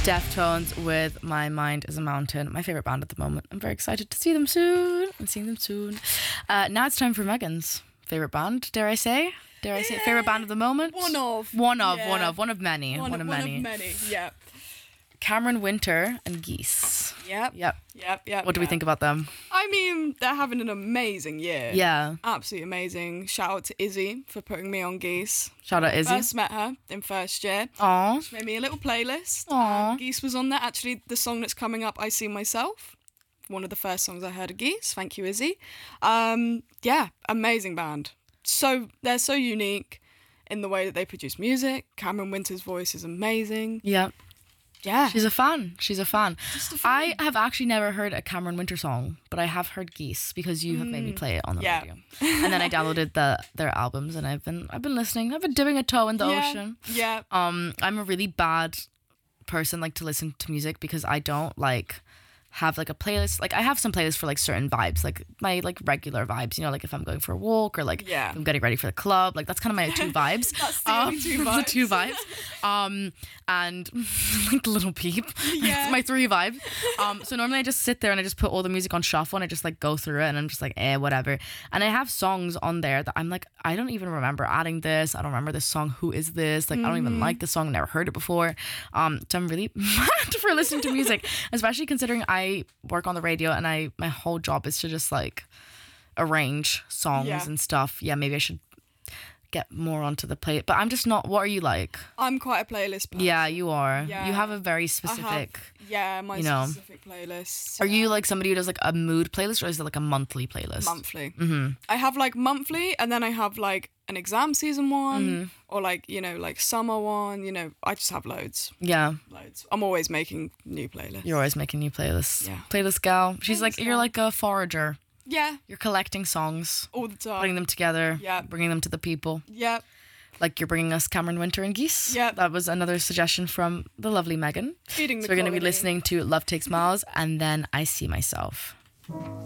Deftones with My Mind is a Mountain. My favorite band at the moment. I'm very excited to see them soon. I'm seeing them soon. Now it's time for Megan's favorite band, dare I say? Favorite band of the moment? One of many. One of many, yeah. Cameron Winter and Geese. Yep. What do we think about them? I mean, they're having an amazing year. Yeah. Absolutely amazing. Shout out to Izzy for putting me on Geese. Shout out Izzy. First met her in first year. Aww. She made me a little playlist. Aww. Geese was on there. Actually, the song that's coming up, I See Myself. One of the first songs I heard of Geese. Thank you, Izzy. Yeah, amazing band. So they're so unique in the way that they produce music. Cameron Winter's voice is amazing. Yeah. Yeah. She's a fan. Just a fan. I have actually never heard a Cameron Winter song, but I have heard Geese because you have made me play it on the radio. And then I downloaded their albums and I've been listening. I've been dipping a toe in the ocean. Yeah. I'm a really bad person to listen to music because I don't have a playlist. I have some playlists for certain vibes, my regular vibes, if I'm going for a walk or if I'm getting ready for the club, that's kind of my two vibes. That's the only two vibes. The two vibes. And Little Peep. Yeah. My three vibes. So normally I just sit there and I just put all the music on shuffle and I just go through it and I'm just whatever. And I have songs on there that I'm I don't even remember adding this. I don't remember this song. Who is this? I don't even like this song. Never heard it before. So I'm really mad for listening to music, especially considering I work on the radio and my whole job is to just arrange songs and stuff. Yeah, maybe I should get more onto the play, but I'm just not. What are you like? I'm quite a playlist person. Yeah, you are. Yeah. You have a very specific. My specific playlist. Are you somebody who does a mood playlist or is it a monthly playlist? Monthly. Mm-hmm. I have monthly, and then I have an exam season one, or summer one. I just have loads. Yeah, loads. I'm always making new playlists. You're always making new playlists. Yeah, playlist gal. She's you're a forager. Yeah. You're collecting songs. All the time. Putting them together. Yeah. Bringing them to the people. Yeah. You're bringing us Cameron Winter and Geese. Yeah. That was another suggestion from the lovely Megan. Feeding the So we're going to be quality. listening to Love Takes Miles and then I See Myself.